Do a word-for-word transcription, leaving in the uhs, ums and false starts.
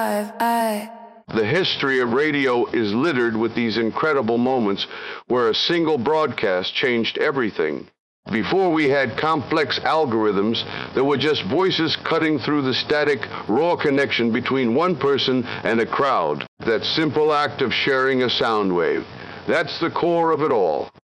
The history of radio is littered with these incredible moments where a single broadcast changed everything. Before we had complex algorithms, there were just voices cutting through the static, raw connection between one person and a crowd. That simple act of sharing a sound wave. That's the core of it all.